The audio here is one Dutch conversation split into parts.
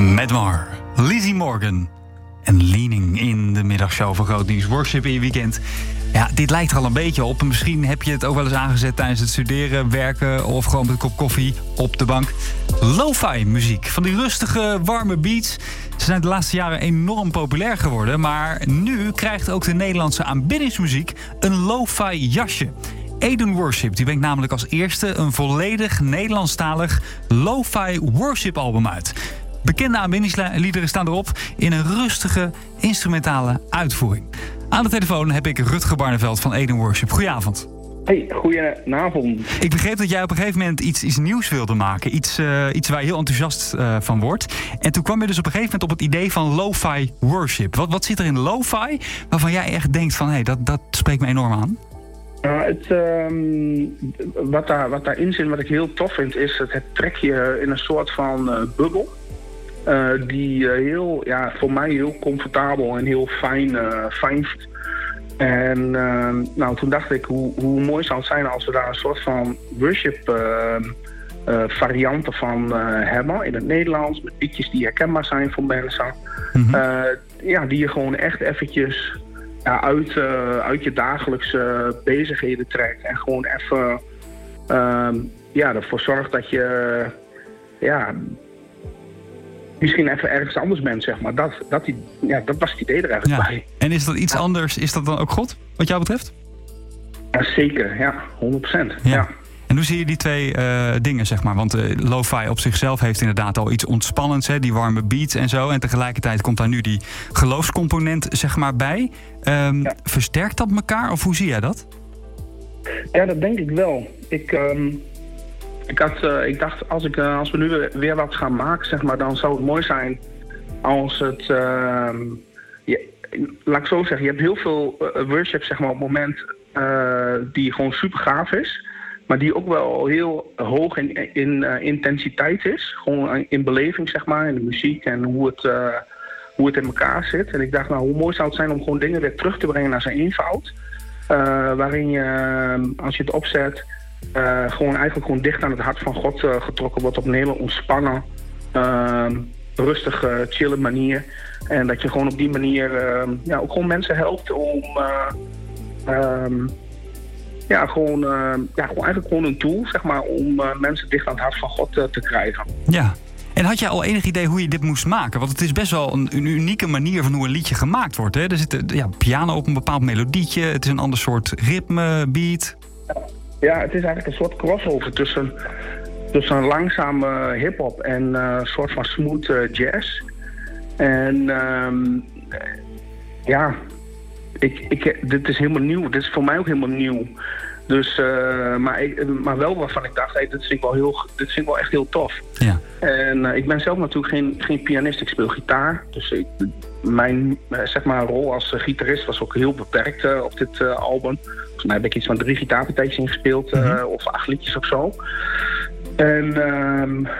Met Mar, Lizzie Morgan en Leaning in de middagshow van Groot Nieuws. Worship in je weekend. Ja, dit lijkt er al een beetje op. Misschien heb je het ook wel eens aangezet tijdens het studeren, werken of gewoon met een kop koffie op de bank. Lo-fi muziek, van die rustige, warme beats. Ze zijn de laatste jaren enorm populair geworden, maar nu krijgt ook de Nederlandse aanbiddingsmuziek een lo-fi jasje. Eden Worship die brengt namelijk als eerste een volledig Nederlandstalig lo-fi worship album uit. Bekende aanbiddingsliederen staan erop in een rustige, instrumentale uitvoering. Aan de telefoon heb ik Rutger Barneveld van Eden Worship. Goedenavond. Hey, goedenavond. Ik begreep dat jij op een gegeven moment iets nieuws wilde maken. Iets waar je heel enthousiast van wordt. En toen kwam je dus op een gegeven moment op het idee van lo-fi worship. Wat zit er in lo-fi waarvan jij echt denkt van hé, dat spreekt me enorm aan? Wat daarin zit, wat ik heel tof vind, is het trekje in een soort van bubbel. Die voor mij heel comfortabel en heel fijn vindt. En toen dacht ik, hoe mooi zou het zijn als we daar een soort van worship varianten van hebben in het Nederlands. Met liedjes die herkenbaar zijn voor mensen. Mm-hmm. Die je gewoon echt eventjes uit je dagelijkse bezigheden trekt. En gewoon even ervoor zorgt dat je misschien even ergens anders bent, zeg maar. Dat was het idee er eigenlijk bij. En is dat iets anders? Is dat dan ook God, wat jou betreft? Ja, zeker, ja. 100%. Ja. En hoe zie je die twee dingen, zeg maar? Want lo-fi op zichzelf heeft inderdaad al iets ontspannends, hè? Die warme beats en zo. En tegelijkertijd komt daar nu die geloofscomponent, zeg maar, bij. Versterkt dat elkaar, of hoe zie jij dat? Ja, dat denk ik wel. Ik dacht, als we nu weer wat gaan maken, zeg maar, dan zou het mooi zijn als het... laat ik zo zeggen, je hebt heel veel worship, zeg maar, op het moment die gewoon super gaaf is. Maar die ook wel heel hoog in intensiteit is. Gewoon in beleving, zeg maar, in de muziek en hoe het in elkaar zit. En ik dacht, nou, hoe mooi zou het zijn om gewoon dingen weer terug te brengen naar zijn eenvoud. Waarin je, als je het opzet, gewoon dicht aan het hart van God getrokken wordt op een hele ontspannen, rustige, chille manier. En dat je gewoon op die manier ook gewoon mensen helpt om... eigenlijk gewoon een tool, zeg maar, om mensen dicht aan het hart van God te krijgen. Ja. En had jij al enig idee hoe je dit moest maken? Want het is best wel een unieke manier van hoe een liedje gemaakt wordt. Hè? Er zit piano op een bepaald melodietje. Het is een ander soort ritme, beat. Ja, het is eigenlijk een soort crossover tussen een langzame hip-hop en een soort van smooth jazz. En dit is helemaal nieuw. Dit is voor mij ook helemaal nieuw. Dus, maar wel waarvan ik dacht, dit vind ik wel echt heel tof. Ja. En ik ben zelf natuurlijk geen pianist, ik speel gitaar. Dus mijn rol als gitarist was ook heel beperkt op dit album. Volgens mij heb ik iets van 3 gitaarpartijtjes ingespeeld, of 8 liedjes of zo. En,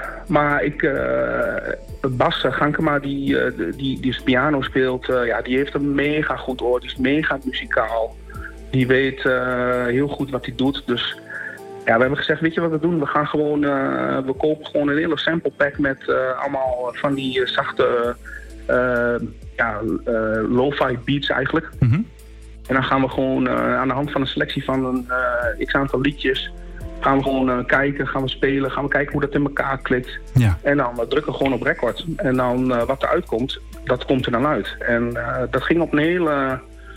Bas Gankema, die dus piano speelt, die heeft een mega goed oor. Die is mega muzikaal. Die weet heel goed wat hij doet. Dus we hebben gezegd, weet je wat we doen? We gaan gewoon, we kopen gewoon een hele sample pack met allemaal van die zachte lo-fi beats eigenlijk. Mm-hmm. En dan gaan we gewoon aan de hand van een selectie van een x-aantal liedjes, gaan we gewoon kijken, gaan we spelen, gaan we kijken hoe dat in elkaar klikt. Ja. En dan drukken we gewoon op record. En dan wat eruit komt, dat komt er dan uit. En dat ging op een hele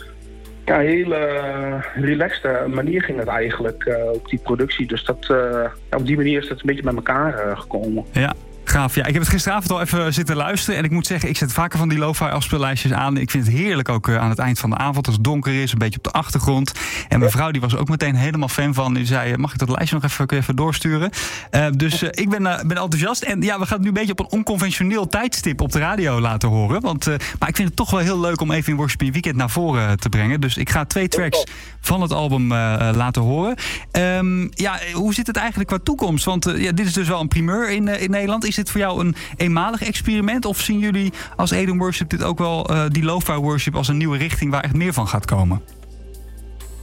relaxte manier ging het eigenlijk op die productie. Dus op die manier is het een beetje bij elkaar gekomen. Ja. Gaaf. Ja, ik heb het gisteravond al even zitten luisteren. En ik moet zeggen, ik zet vaker van die lo-fi afspeellijstjes aan. Ik vind het heerlijk ook aan het eind van de avond, als het donker is, een beetje op de achtergrond. En mijn vrouw die was ook meteen helemaal fan van. Die zei, mag ik dat lijstje nog even doorsturen? Dus ik ben enthousiast. En ja, we gaan het nu een beetje op een onconventioneel tijdstip op de radio laten horen. Maar ik vind het toch wel heel leuk om even in Worship in je Weekend naar voren te brengen. Dus ik ga 2 tracks van het album laten horen. Hoe zit het eigenlijk qua toekomst? Want dit is dus wel een primeur in Nederland. Is dit voor jou een eenmalig experiment? Of zien jullie als Eden Worship dit ook wel, die lo-fi worship, als een nieuwe richting waar echt meer van gaat komen?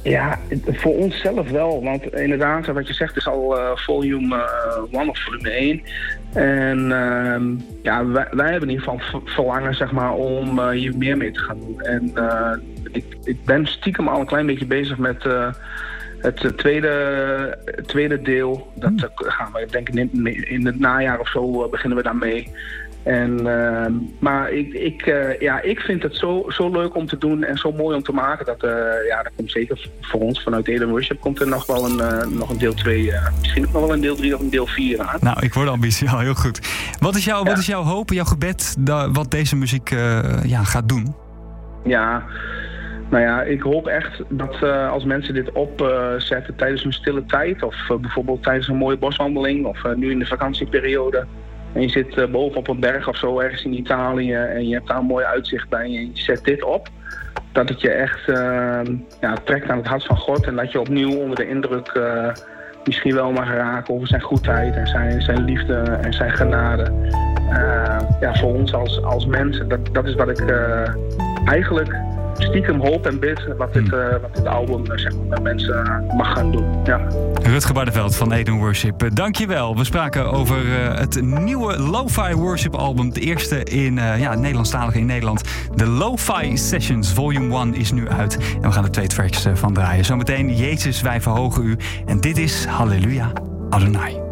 Ja, voor onszelf wel. Want inderdaad, wat je zegt, is al volume 1 of volume 1. En wij hebben in ieder geval verlangen, zeg maar, om hier meer mee te gaan doen. En ik ben stiekem al een klein beetje bezig met het tweede deel. Dat gaan we, denk ik, in het najaar of zo beginnen we daarmee. Maar ik vind het zo leuk om te doen en zo mooi om te maken dat dat komt zeker voor ons vanuit Eden Worship komt er nog wel een deel 2, misschien ook nog wel een deel 3 of een deel 4 aan. Nou, ik word ambitieus, heel goed. Wat is jouw hoop, jouw gebed, wat deze muziek gaat doen? Ja, nou ja, ik hoop echt dat als mensen dit opzetten tijdens hun stille tijd of bijvoorbeeld tijdens een mooie boswandeling of nu in de vakantieperiode. En je zit boven op een berg of zo ergens in Italië en je hebt daar een mooi uitzicht bij en je zet dit op. Dat het je echt trekt aan het hart van God en dat je opnieuw onder de indruk misschien wel mag raken over zijn goedheid en zijn liefde en zijn genade. Voor ons als mensen, dat is wat ik eigenlijk stiekem hoop en bid wat dit album zeg maar, met mensen mag gaan doen. Ja. Rutger Barneveld van Eden Worship, dankjewel. We spraken over het nieuwe Lo-Fi Worship album. De eerste in Nederlandstalige in Nederland. De Lo-Fi Sessions Volume 1 is nu uit. En we gaan er 2 tracks van draaien. Zometeen Jezus, wij verhogen u. En dit is Halleluja Adonai.